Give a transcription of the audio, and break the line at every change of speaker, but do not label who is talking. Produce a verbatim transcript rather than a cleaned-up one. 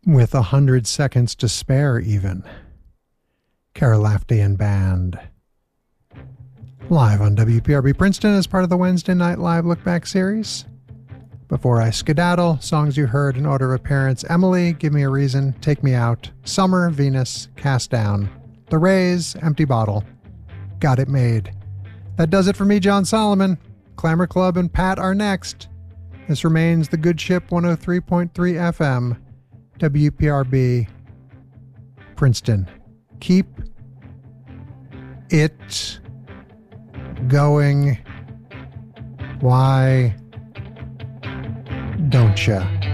with a hundred seconds to spare even. Cara Laftian Band. Live on W P R B Princeton as part of the Wednesday Night Live Look Back series. Before I skedaddle, songs you heard in order of appearance: Emily, Give Me a Reason, Take Me Out, Summer, Venus, Cast Down, The Rays, Empty Bottle, Got It Made. That does it for me, John Solomon. Clamor Club and Pat are next. This remains the Good Ship one oh three point three F M, W P R B, Princeton. Keep it going. Why don't ya?